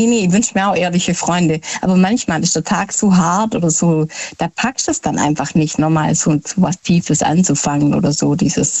Nee, ich wünsche mir auch ehrliche Freunde. Aber manchmal ist der Tag so hart oder so, da packst du es dann einfach nicht, nochmal so was Tiefes anzufangen oder so.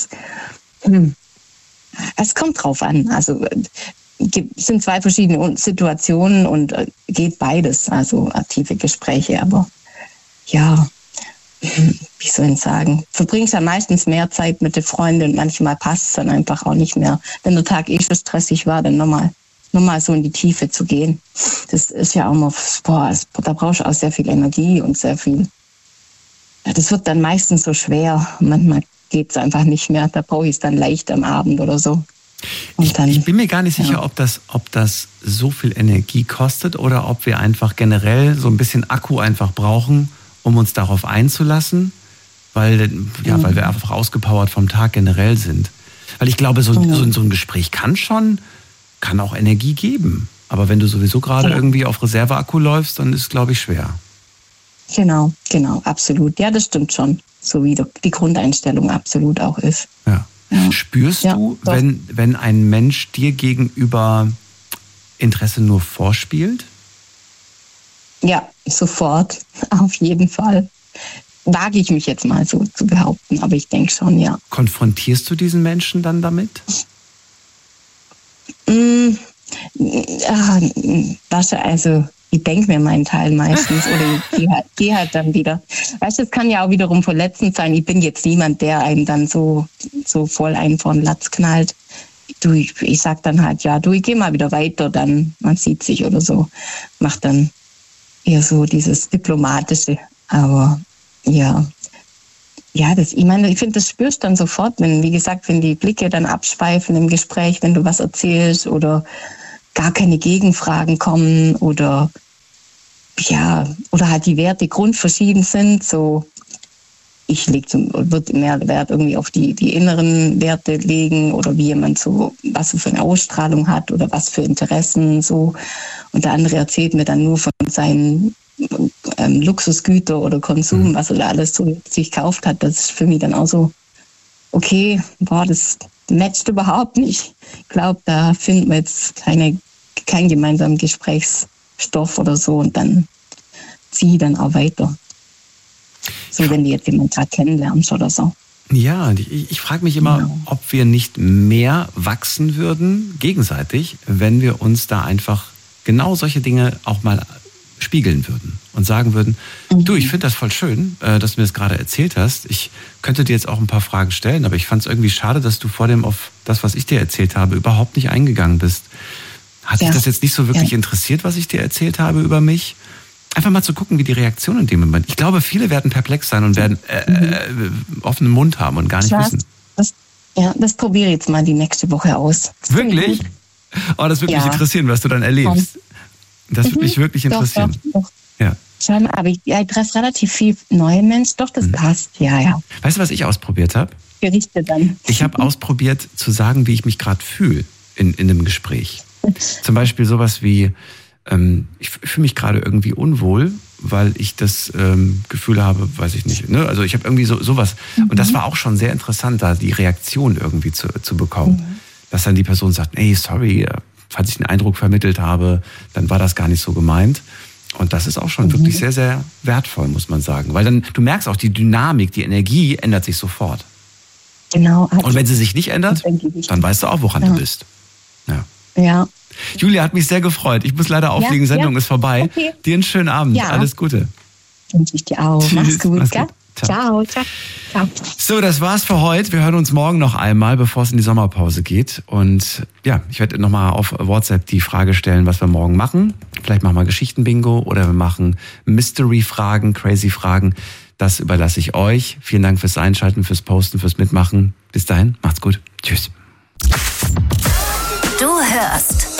Es kommt drauf an. Also es sind zwei verschiedene Situationen und geht beides. Also tiefe Gespräche, aber ja, wie soll ich sagen, verbringst ja meistens mehr Zeit mit den Freunden und manchmal passt es dann einfach auch nicht mehr. Wenn der Tag schon stressig war, dann nochmal so in die Tiefe zu gehen. Das ist ja auch mal, da brauchst du auch sehr viel Energie und sehr viel. Ja, das wird dann meistens so schwer. Manchmal geht es einfach nicht mehr. Da brauche ich es dann leicht am Abend oder so. Ich bin mir gar nicht sicher, ob das so viel Energie kostet oder ob wir einfach generell so ein bisschen Akku einfach brauchen, um uns darauf einzulassen, weil wir einfach ausgepowert vom Tag generell sind. Weil ich glaube, so ein Gespräch kann auch Energie geben. Aber wenn du sowieso gerade irgendwie auf Reserveakku läufst, dann ist es, glaube ich, schwer. Genau, absolut. Ja, das stimmt schon. So wie die Grundeinstellung absolut auch ist. Ja. Spürst du, wenn ein Mensch dir gegenüber Interesse nur vorspielt? Ja, sofort. Auf jeden Fall. Wage ich mich jetzt mal so zu behaupten, aber ich denke schon, ja. Konfrontierst du diesen Menschen dann damit? Also ich denke mir meinen Teil meistens oder ich gehe halt dann wieder. Weißt du, es kann ja auch wiederum verletzend sein. Ich bin jetzt niemand, der einen dann so voll einen vor den Latz knallt. Ich sag dann halt, ich gehe mal wieder weiter, dann man sieht sich oder so. Macht dann eher so dieses Diplomatische. Aber ich finde, das spürst du dann sofort, wenn die Blicke dann abschweifen im Gespräch, wenn du was erzählst oder gar keine Gegenfragen kommen oder halt die Werte grundverschieden sind. So, ich würde mehr Wert irgendwie auf die inneren Werte legen oder wie jemand so, was für eine Ausstrahlung hat oder was für Interessen so. Und der andere erzählt mir dann nur von seinen Luxusgüter oder Konsum, was er da alles so sich gekauft hat. Das ist für mich dann auch so, okay, das matcht überhaupt nicht. Ich glaube, da finden wir jetzt keinen gemeinsamen Gesprächsstoff oder so und dann ziehe ich dann auch weiter. So, wenn du jetzt jemanden gerade kennenlernst oder so. Ja, ich frage mich immer, ob wir nicht mehr wachsen würden, gegenseitig, wenn wir uns da einfach genau solche Dinge auch mal spiegeln würden und sagen würden, du, ich finde das voll schön, dass du mir das gerade erzählt hast. Ich könnte dir jetzt auch ein paar Fragen stellen, aber ich fand es irgendwie schade, dass du vor dem auf das, was ich dir erzählt habe, überhaupt nicht eingegangen bist. Hat dich das jetzt nicht so wirklich interessiert, was ich dir erzählt habe über mich? Einfach mal zu gucken, wie die Reaktion in dem Moment. Ich glaube, viele werden perplex sein und werden offenen Mund haben und gar nicht wissen. Das probiere ich jetzt mal die nächste Woche aus. Wirklich? Oh, das würde mich interessieren, was du dann erlebst. Das würde mich wirklich interessieren. Doch. Ja. Schon, aber ich treffe relativ viel neue Menschen. Doch, das passt. Ja. Weißt du, was ich ausprobiert habe? Gerichte dann. Ich habe ausprobiert zu sagen, wie ich mich gerade fühle in einem Gespräch. Zum Beispiel sowas wie, ich fühle mich gerade irgendwie unwohl, weil ich das Gefühl habe, weiß ich nicht. Ne? Also ich habe irgendwie sowas. Und das war auch schon sehr interessant, da die Reaktion irgendwie zu bekommen. Dass dann die Person sagt, hey, sorry, falls ich einen Eindruck vermittelt habe, dann war das gar nicht so gemeint. Und das ist auch schon wirklich sehr, sehr wertvoll, muss man sagen. Weil dann, du merkst auch, die Dynamik, die Energie ändert sich sofort. Genau. Und wenn sie sich nicht ändert, dann weißt du auch, woran du bist. Ja. Julia, hat mich sehr gefreut. Ich muss leider auflegen, Sendung ist vorbei. Okay. Dir einen schönen Abend. Ja. Alles Gute. Wünsche ich dir auch. Tschüss. Mach's gut. Ciao. So, das war's für heute. Wir hören uns morgen noch einmal, bevor es in die Sommerpause geht. Und ich werde nochmal auf WhatsApp die Frage stellen, was wir morgen machen. Vielleicht machen wir Geschichten-Bingo oder wir machen Mystery-Fragen, Crazy-Fragen. Das überlasse ich euch. Vielen Dank fürs Einschalten, fürs Posten, fürs Mitmachen. Bis dahin, macht's gut. Tschüss. Du hörst